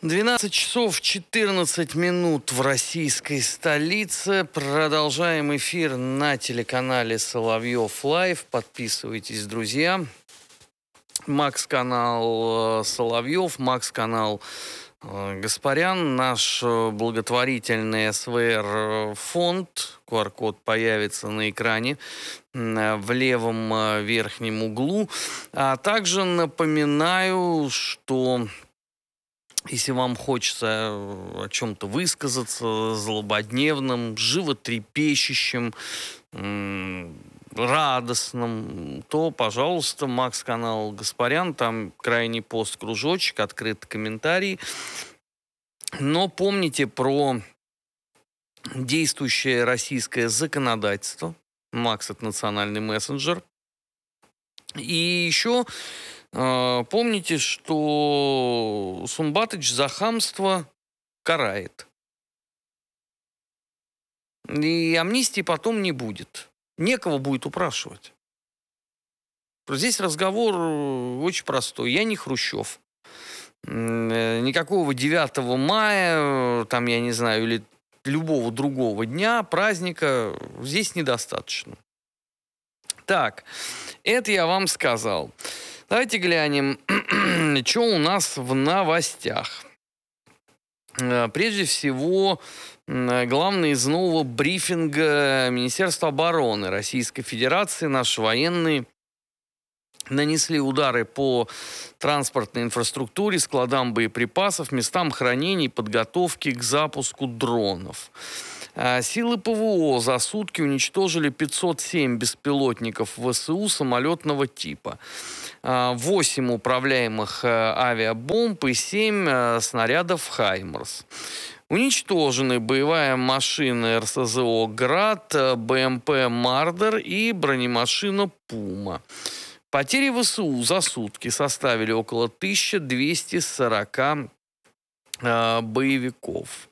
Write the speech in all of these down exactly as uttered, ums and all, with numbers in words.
двенадцать часов четырнадцать минут в российской столице. Продолжаем эфир на телеканале Соловьев Лайв. Подписывайтесь, друзья. Макс-канал Соловьев, Макс-канал Гаспарян, наш благотворительный эс вэ эр-фонд. ку ар-код появится на экране в левом верхнем углу. А также напоминаю, что если вам хочется о чем-то высказаться, злободневном, животрепещущем, радостном, то, пожалуйста, Макс-канал Гаспарян, там крайний пост, кружочек, открытый комментарий. Но помните про действующее российское законодательство. Макс — это национальный мессенджер. И еще э, помните, что Сумбатыч за хамство карает. И амнистии потом не будет. Некого будет упрашивать. Здесь разговор очень простой. Я не Хрущев. Никакого девятого мая, там, я не знаю, или любого другого дня, праздника здесь недостаточно. Так, это я вам сказал. Давайте глянем, что у нас в новостях. Прежде всего, главное из нового брифинга Министерства обороны Российской Федерации. Наши военные нанесли удары по транспортной инфраструктуре, складам боеприпасов, местам хранения и подготовки к запуску дронов. Силы пэ вэ о за сутки уничтожили пятьсот семь беспилотников вэ эс у самолетного типа, восемь управляемых авиабомб и семь снарядов «Хаймарс». Уничтожены боевая машина эр эс зэ о «Град», бэ эм пэ «Мардер» и бронемашина «Пума». Потери вэ эс у за сутки составили около тысячи двухсот сорока э, боевиков.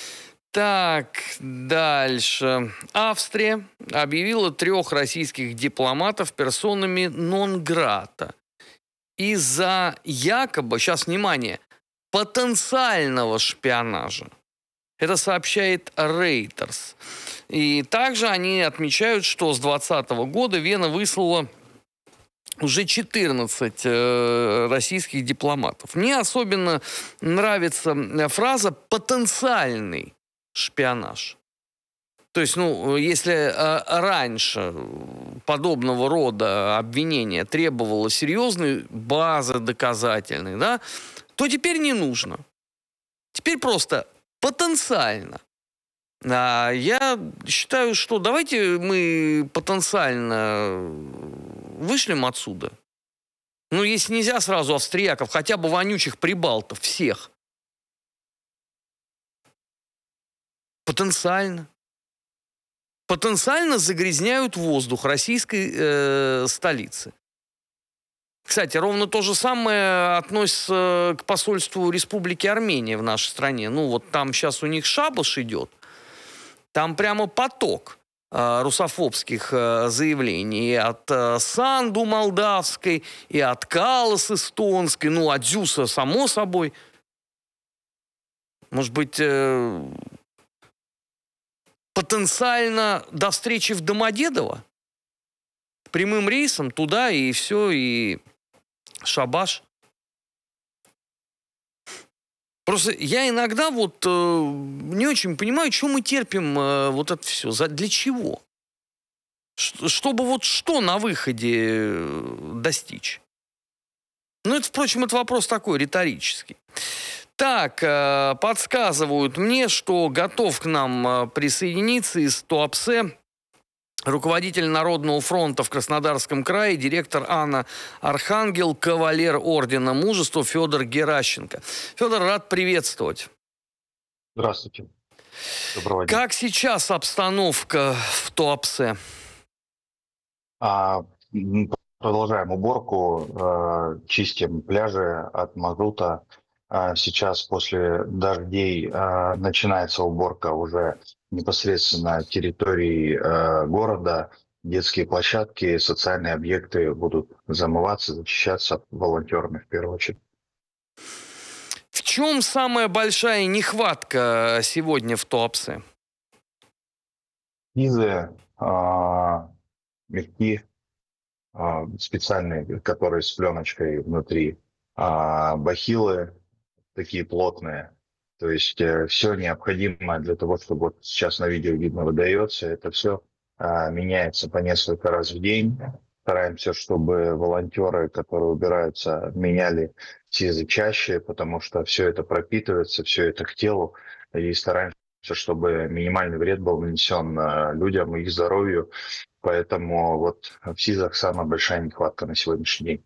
Так, дальше. Австрия объявила трех российских дипломатов персонами нон-грата из-за якобы, сейчас внимание, потенциального шпионажа. Это сообщает Reuters. И также они отмечают, что с двадцатого года Вена выслала уже четырнадцать э, российских дипломатов. Мне особенно нравится фраза «потенциальный шпионаж». То есть, ну, если э, раньше подобного рода обвинения требовало серьезной базы доказательной, да, то теперь не нужно. Теперь просто потенциально. А я считаю, что давайте мы потенциально вышлем отсюда. Ну, если нельзя сразу австрияков, хотя бы вонючих прибалтов, всех. Потенциально. Потенциально загрязняют воздух российской э, столицы. Кстати, ровно то же самое относится к посольству Республики Армения в нашей стране. Ну, вот там сейчас у них шабаш идет. Там прямо поток э, русофобских э, заявлений и от э, Санду молдавской, и от Калас эстонской, ну, от Дзюса, само собой. Может быть, э, потенциально до встречи в Домодедово? Прямым рейсом туда и все, и шабаш. Просто я иногда вот э, не очень понимаю, что мы терпим э, вот это все. За, для чего? Ш, чтобы вот что на выходе э, достичь? Ну, это, впрочем, это вопрос такой риторический. Так, э, подсказывают мне, что готов к нам э, присоединиться из Туапсе руководитель Народного фронта в Краснодарском крае, директор АНА «Архангел», кавалер Ордена Мужества Федор Геращенко. Федор, рад приветствовать. Здравствуйте. Доброго дня. Как сейчас обстановка в Туапсе? А, продолжаем уборку, э, чистим пляжи от мазута. А сейчас после дождей э, начинается уборка уже непосредственно территории э, города. Детские площадки, социальные объекты будут замываться, зачищаться волонтерами в первую очередь. чем самая большая нехватка сегодня в Туапсе? Визы, а, мягки, а, специальные, которые с пленочкой внутри, а, бахилы такие плотные. То есть все необходимое для того, чтобы вот сейчас на видео видно выдается, это все меняется по несколько раз в день. Стараемся, чтобы волонтеры, которые убираются, меняли СИЗы чаще, потому что все это пропитывается, все это к телу, и стараемся, чтобы минимальный вред был нанесен людям и их здоровью. Поэтому вот в СИЗах самая большая нехватка на сегодняшний день.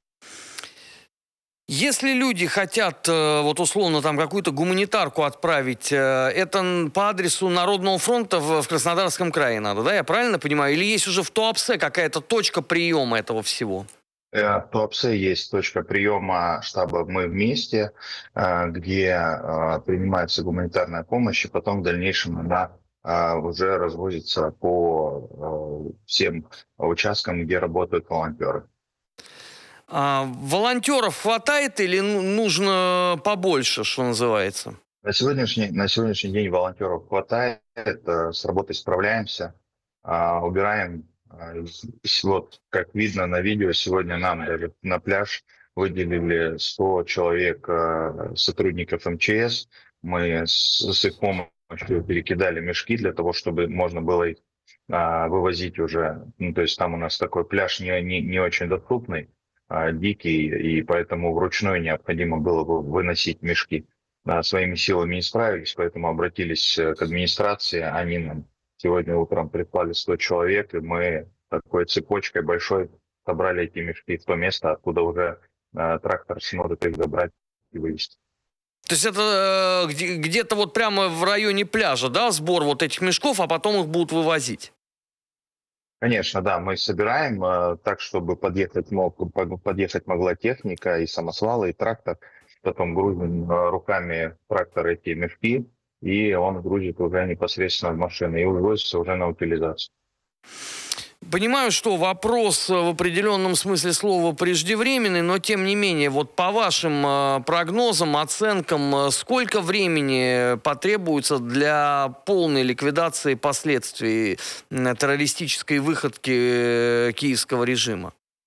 Если люди хотят, вот условно, там какую-то гуманитарку отправить, это по адресу Народного фронта в Краснодарском крае надо, да? Я правильно понимаю? Или есть уже в Туапсе какая-то точка приема этого всего? В Туапсе есть точка приема штаба «Мы вместе», где принимается гуманитарная помощь, и потом в дальнейшем она уже развозится по всем участкам, где работают волонтеры. А волонтеров хватает или нужно побольше, что называется? На сегодняшний, на сегодняшний день волонтеров хватает, с работой справляемся, убираем. Вот, как видно на видео, сегодня нам даже на пляж выделили сто человек сотрудников эм че эс. Мы с, с их помощью перекидали мешки для того, чтобы можно было их а, вывозить уже. Ну, то есть там у нас такой пляж не, не, не очень доступный, а, дикий, и поэтому вручную необходимо было бы выносить мешки. А, своими силами не справились, поэтому обратились к администрации, они нам сегодня утром прислали сто человек, и мы такой цепочкой большой собрали эти мешки в то место, откуда уже э, трактор сможет их забрать и вывезти. То есть это э, где-то вот прямо в районе пляжа, да, сбор вот этих мешков, а потом их будут вывозить? Конечно, да, мы собираем э, так, чтобы подъехать, мог, подъехать могла техника, и самосвалы, и трактор. Потом грузим э, руками трактор эти мешки, и он грузит уже непосредственно в машину и увозится уже на утилизацию. Понимаю, что вопрос в определенном смысле слова преждевременный, но тем не менее, вот по вашим прогнозам, оценкам, сколько времени потребуется для полной ликвидации последствий террористической выходки киевского режима?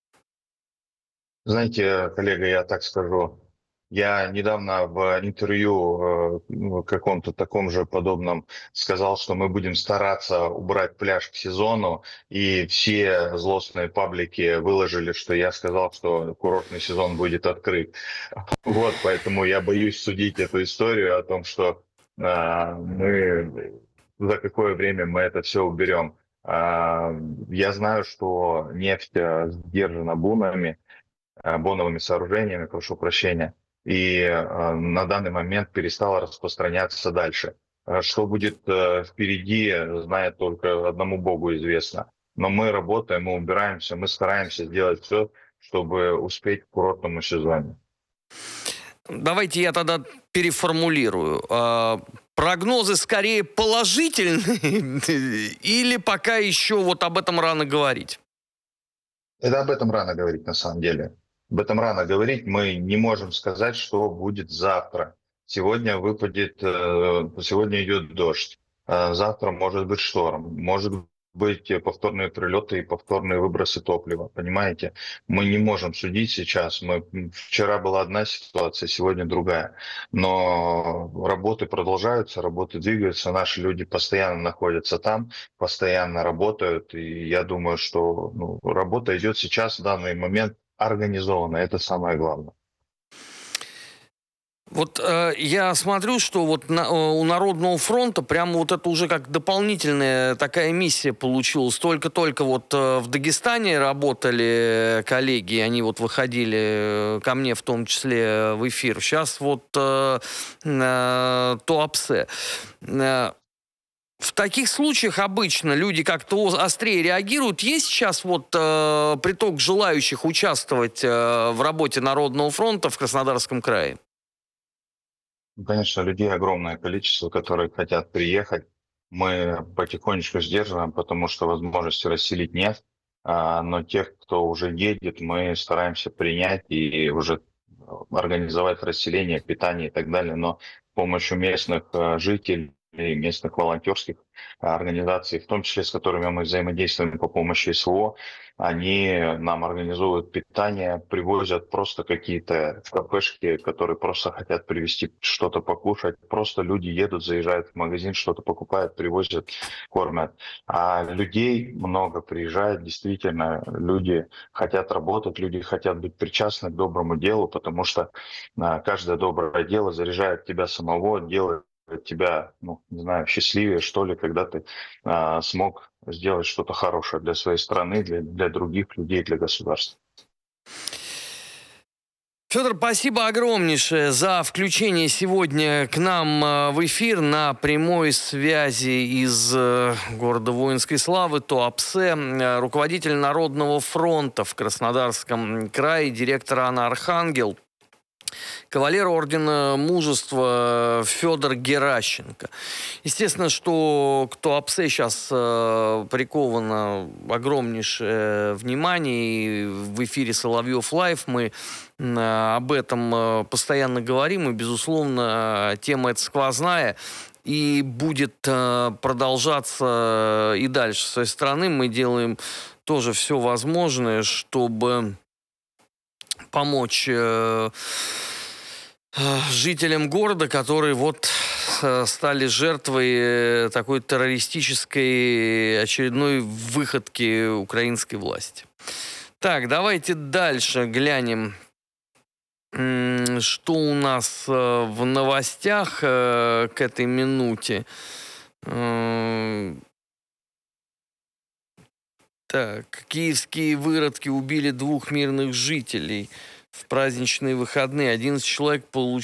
Знаете, коллега, я так скажу. Я недавно в интервью в каком-то таком же подобном сказал, что мы будем стараться убрать пляж к сезону, и все злостные паблики выложили, что я сказал, что курортный сезон будет открыт. Вот, поэтому я боюсь судить эту историю о том, что э, мы за какое время мы это все уберем. Э, я знаю, что нефть сдержана бунами, боновыми сооружениями, прошу прощения, и э, на данный момент перестала распространяться дальше. Что будет э, впереди, знает только одному Богу известно. Но мы работаем, мы убираемся, мы стараемся сделать все, чтобы успеть к курортному сезону. Давайте я тогда переформулирую. Прогнозы скорее положительные или пока еще вот об этом рано говорить? Это об этом рано говорить на самом деле. Об этом рано говорить. Мы не можем сказать, что будет завтра. Сегодня выпадет, сегодня идет дождь. Завтра может быть шторм. Может быть повторные прилеты и повторные выбросы топлива. Понимаете? Мы не можем судить сейчас. Мы, вчера была одна ситуация, сегодня другая. Но работы продолжаются, работы двигаются. Наши люди постоянно находятся там, постоянно работают. И я думаю, что ну, работа идет сейчас в данный момент организованно. Это самое главное. Вот э, я смотрю, что вот на, у Народного фронта прямо вот это уже как дополнительная такая миссия получилась. Только-только вот э, в Дагестане работали коллеги, они вот выходили ко мне в том числе в эфир. Сейчас вот э, э, Туапсе. Э, В таких случаях обычно люди как-то острее реагируют. Есть сейчас вот э, приток желающих участвовать э, в работе Народного фронта в Краснодарском крае? Конечно, людей огромное количество, которые хотят приехать. Мы потихонечку сдерживаем, потому что возможности расселить нет. А, но тех, кто уже едет, мы стараемся принять и уже организовать расселение, питание и так далее, но с помощью местных жителей, местных волонтерских организаций, в том числе с которыми мы взаимодействуем по помощи СВО, они нам организуют питание, привозят просто какие-то кафешки, которые просто хотят привезти что-то покушать. Просто люди едут, заезжают в магазин, что-то покупают, привозят, кормят. А людей много приезжает, действительно, люди хотят работать, люди хотят быть причастны к доброму делу, потому что каждое доброе дело заряжает тебя самого, делает тебя, ну, не знаю, счастливее, что ли, когда ты а, смог сделать что-то хорошее для своей страны, для, для других людей, для государства. Федор, спасибо огромнейшее за включение сегодня к нам в эфир на прямой связи из города воинской славы Туапсе, руководитель Народного фронта в Краснодарском крае, директор АНА «Архангел», кавалер ордена Мужества Федор Геращенко. Естественно, что к Туапсе сейчас э, приковано огромнейшее внимание. И в эфире Соловьев Лайв мы э, об этом э, постоянно говорим. И, безусловно, э, тема эта сквозная. И будет э, продолжаться и дальше. С своей стороны мы делаем тоже все возможное, чтобы помочь э, жителям города, которые вот стали жертвой такой террористической очередной выходки украинской власти. Так, давайте дальше глянем, что у нас в новостях к этой минуте. Так, киевские выродки убили двух мирных жителей в праздничные выходные. одиннадцать человек получили